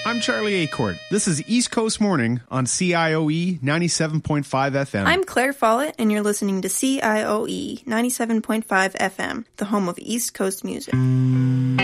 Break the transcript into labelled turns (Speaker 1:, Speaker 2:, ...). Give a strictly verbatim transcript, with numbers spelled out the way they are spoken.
Speaker 1: I'm Charlie Acord. This is East Coast Morning on C I O E ninety-seven point five F M.
Speaker 2: I'm Claire Follett, and you're listening to C I O E ninety-seven point five F M, the home of East Coast music.